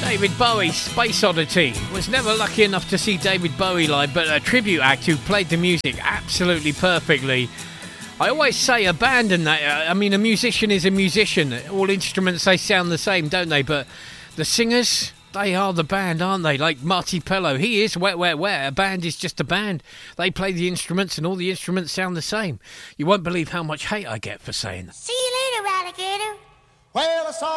David Bowie, Space Oddity. Was never lucky enough to see David Bowie live, but a tribute act who played the music absolutely perfectly. I always say abandon that. I mean, a musician is a musician. All instruments, they sound the same, don't they? But the singers, they are the band, aren't they? Like Marty Pellow, he is Wet, Wet, Wet. A band is just a band. They play the instruments and all the instruments sound the same. You won't believe how much hate I get for saying that. See you later, alligator. Well, I saw